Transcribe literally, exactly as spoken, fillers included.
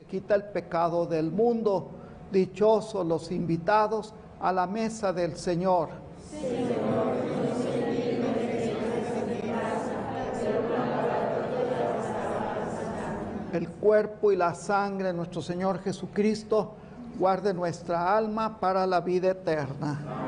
quita el pecado del mundo. Dichosos los invitados a la mesa del Señor. Señor, no soy digno de que entres en mi casa, pero una palabra tuya bastará para sanarme. El cuerpo y la sangre de nuestro Señor Jesucristo guarde nuestra alma para la vida eterna.